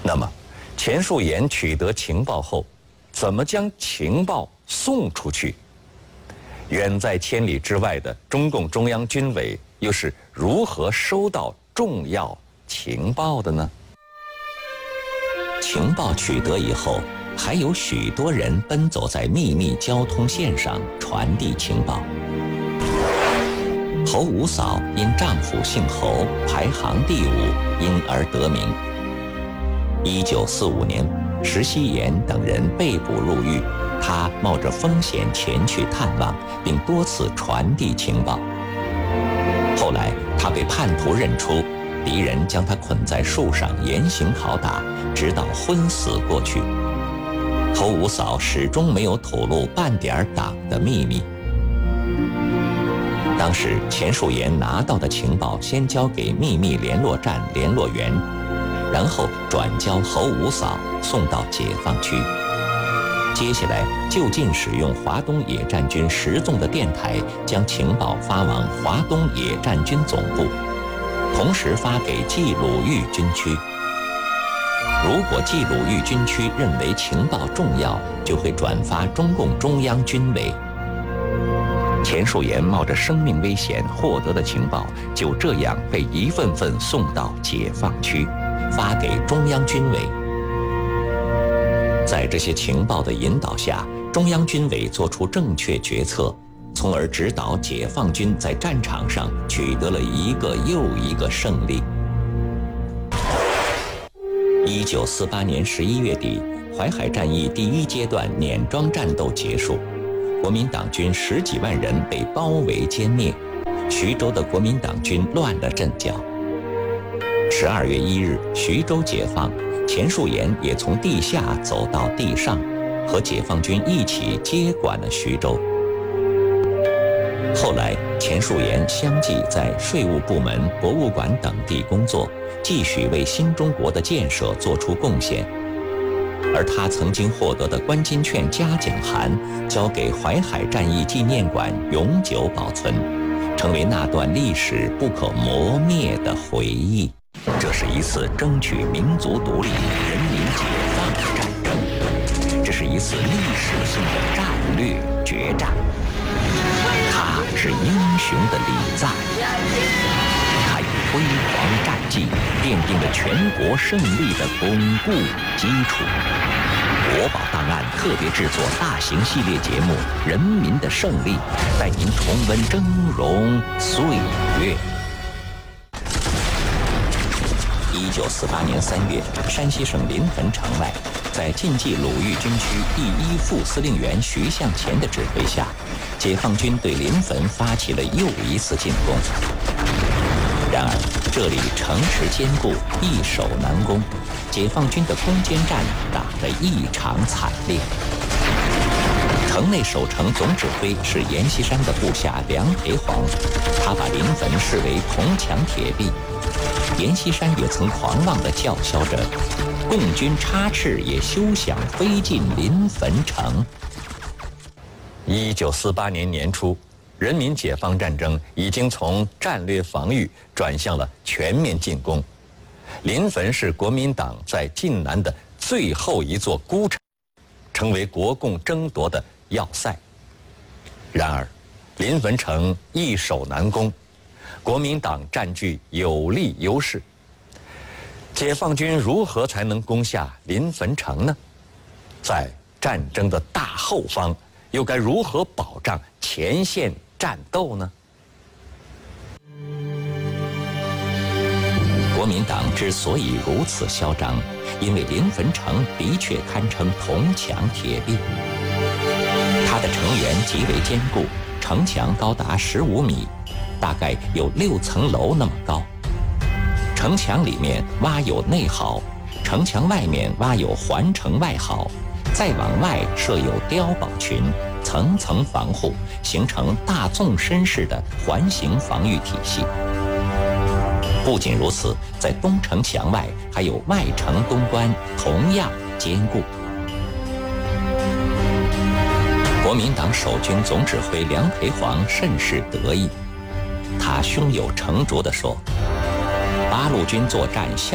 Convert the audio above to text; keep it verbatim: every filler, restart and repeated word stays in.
那么，钱树岩取得情报后，怎么将情报送出去？远在千里之外的中共中央军委又是如何收到重要情报的呢？ 情报取得以后，还有许多人奔走在秘密交通线上传递情报。侯五嫂因丈夫姓侯，排行第五，因而得名。一九四五年，石锡岩等人被捕入狱，他冒着风险前去探望，并多次传递情报。后来，他被叛徒认出，敌人将他捆在树上严刑拷打，直到昏死过去。侯五嫂始终没有吐露半点党的秘密。当时钱树岩拿到的情报先交给秘密联络站联络员，然后转交侯五嫂送到解放区。接下来就近使用华东野战军十纵的电台，将情报发往华东野战军总部，同时发给冀鲁豫军区。如果冀鲁豫军区认为情报重要，就会转发中共中央军委。钱树岩冒着生命危险获得的情报，就这样被一份份送到解放区，发给中央军委。在这些情报的引导下，中央军委做出正确决策，从而指导解放军在战场上取得了一个又一个胜利。一九四八年十一月底，淮海战役第一阶段碾庄战斗结束，国民党军十几万人被包围歼灭，徐州的国民党军乱了阵脚。十二月一日，徐州解放，钱树岩也从地下走到地上，和解放军一起接管了徐州。后来，钱树岩相继在税务部门、博物馆等地工作，继续为新中国的建设做出贡献。而他曾经获得的关金铨嘉奖函，交给淮海战役纪念馆永久保存，成为那段历史不可磨灭的回忆。这是一次争取民族独立、人民解放的战争，这是一次历史性的战略决战。他是英雄的礼赞，他以辉煌战绩奠定了全国胜利的巩固基础。国宝档案特别制作大型系列节目《人民的胜利》，带您重温峥嵘岁月。一九四八年三月，山西省临汾城外，在晋冀鲁豫军区第一副司令员徐向前的指挥下，解放军对临汾发起了又一次进攻。然而，这里城池坚固，易守难攻，解放军的攻坚战打得异常惨烈。城内守城总指挥是阎锡山的部下梁培煌，他把临汾视为铜墙铁壁。阎锡山也曾狂妄地叫嚣着：“共军插翅也休想飞进临汾城。” 一九四八年年初，人民解放战争已经从战略防御转向了全面进攻。临汾是国民党在晋南的最后一座孤城，成为国共争夺的要塞。然而，临汾城易守难攻，国民党占据有利优势。解放军如何才能攻下临汾城呢？在战争的大后方，又该如何保障前线战斗呢？ 国民党之所以如此嚣张，因为临汾城的确堪称铜墙铁壁。它的城垣极为坚固，城墙高达十五米，大概有六层楼那么高。城墙里面挖有内壕，城墙外面挖有环城外壕，再往外设有碉堡群，层层防护，形成大纵深式的环形防御体系。不仅如此，在东城墙外还有外城东关，同样坚固。国民党守军总指挥梁培煌甚是得意，他胸有成竹地说：“八路军作战